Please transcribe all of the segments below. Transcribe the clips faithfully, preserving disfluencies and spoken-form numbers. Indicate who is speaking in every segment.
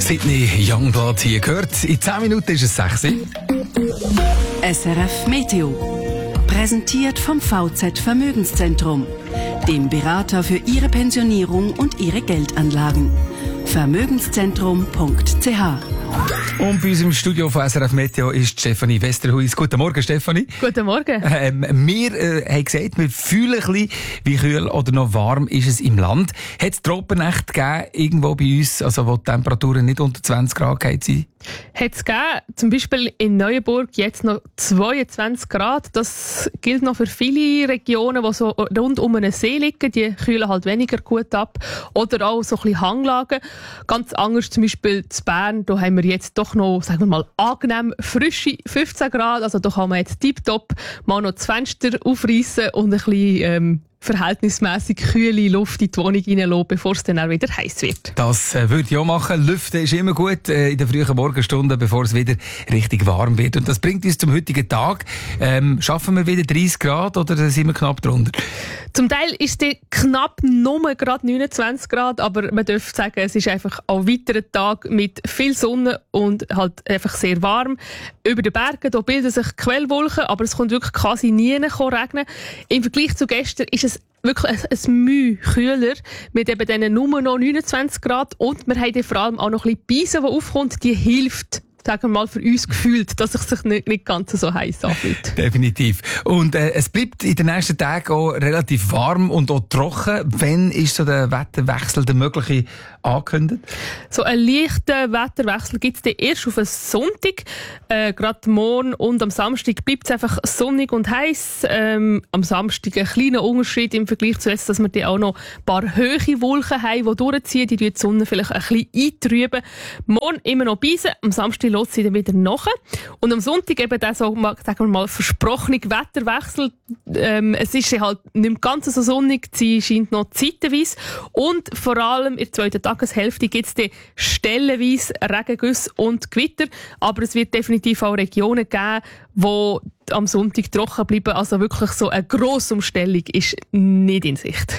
Speaker 1: Sydney Youngblood hier gehört. In zehn Minuten ist es sechs.
Speaker 2: S R F Meteo. Präsentiert vom V Z Vermögenszentrum, dem Berater für Ihre Pensionierung und Ihre Geldanlagen. Vermögenszentrum punkt c h.
Speaker 1: Und bei uns im Studio von S R F Meteo ist Stefanie Westerhuis. Guten Morgen, Stefanie.
Speaker 3: Guten Morgen.
Speaker 1: Ähm, wir äh, haben gesagt, wir fühlen ein bisschen, wie kühl oder noch warm ist es im Land. Hat es Tropennächte gegeben, irgendwo bei uns, also wo die Temperaturen nicht unter zwanzig Grad gegangen sind?
Speaker 3: Hat es gegeben, zum Beispiel in Neuenburg jetzt noch zweiundzwanzig Grad. Das gilt noch für viele Regionen, die so rund um einen See liegen. Die kühlen halt weniger gut ab. Oder auch so ein bisschen Hanglagen. Ganz anders zum Beispiel in Bern. Da haben wir jetzt doch noch, sagen wir mal, angenehm frische fünfzehn Grad. Also da kann man jetzt tiptop mal noch das Fenster aufreißen und ein bisschen ähm, verhältnismäßig kühle Luft in die Wohnung reinlassen, bevor es dann auch wieder heiß wird.
Speaker 1: Das äh, würde ich auch machen. Lüften ist immer gut äh, in den frühen Morgenstunden, bevor es wieder richtig warm wird. Und das bringt uns zum heutigen Tag. Ähm, schaffen wir wieder dreißig Grad oder sind wir knapp drunter?
Speaker 3: Zum Teil ist es knapp nur gerade neunundzwanzig Grad, aber man darf sagen, es ist einfach ein weiterer Tag mit viel Sonne und halt einfach sehr warm. Über den Bergen da bilden sich Quellwolken, aber es kommt wirklich quasi nie regnen. Im Vergleich zu gestern ist es wirklich ein, ein Mühe kühler mit eben diesen nur noch neunundzwanzig Grad und wir haben vor allem auch noch ein bisschen Beise, die aufkommt, die hilft, sagen wir mal, für uns gefühlt, dass es sich nicht, nicht ganz so heiß anfühlt.
Speaker 1: Definitiv. Und äh, es bleibt in den nächsten Tagen auch relativ warm und auch trocken. Wann ist so der Wetterwechsel, der mögliche, angekündigt? So
Speaker 3: einen leichten Wetterwechsel gibt es erst auf einen Sonntag. Äh, Gerade morgen und am Samstag bleibt es einfach sonnig und heiß. Ähm, am Samstag ein kleiner Unterschied im Vergleich zu jetzt, dass wir dann auch noch ein paar hohe Wolken haben, die durchziehen, die die Sonne vielleicht ein bisschen eintrüben. Morgen immer noch Beise, am Samstag lässt sie dann wieder nach. Und am Sonntag eben der, so, sagen wir mal, versprochene Wetterwechsel. Ähm, es ist halt nicht mehr ganz so sonnig, sie scheint noch zeitweise. Und vor allem in der zweiten Tageshälfte gibt es dann stellenweise Regengüsse und Gewitter. Aber es wird definitiv auch Regionen geben, wo am Sonntag trocken bleiben. Also wirklich so eine grosse Umstellung ist nicht in Sicht.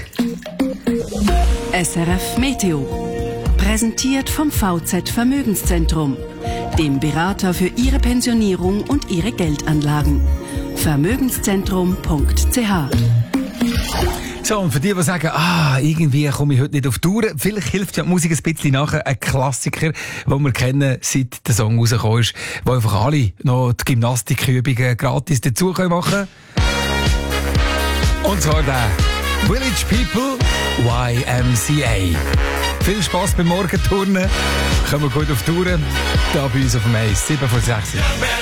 Speaker 2: S R F Meteo. Präsentiert vom V Z Vermögenszentrum, dem Berater für Ihre Pensionierung und Ihre Geldanlagen. Vermögenszentrum punkt c h.
Speaker 1: So, und für die, die sagen, ah, irgendwie komme ich heute nicht auf die Tour, vielleicht hilft ja die Musik ein bisschen nachher. Ein Klassiker, den wir kennen, seit der Song rausgekommen ist, wo einfach alle noch die Gymnastikübungen gratis dazu machen können. Und zwar der Village People Y M C A. Viel Spass beim Morgenturnen. Kommen wir gut auf die Tour. Da bei uns auf dem Eis. sieben vor sechs.